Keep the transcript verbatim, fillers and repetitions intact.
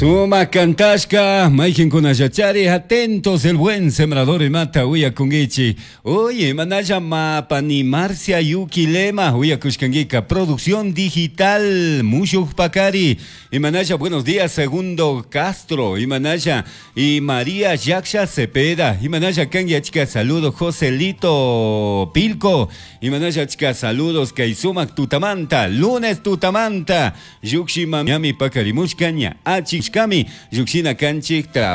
Toma cantashka, maijen con ayachari, atentos el buen sembrador y mata huya kungichi. Oye, manaya mapa ni Marcia Yuki Lema, huya kushkangika, producción digital, mucho pakari. Y manaya, buenos días, Segundo Castro, y manaya, y María Yaksha Cepeda, y manaya kangia chica, saludos, Joselito Pilco, y manaya chica, saludos, Kaisumak Tutamanta, lunes Tutamanta, Yuxi Mamiami Pakari Mushkanya, Achix Kami, Yuxina Kanchik,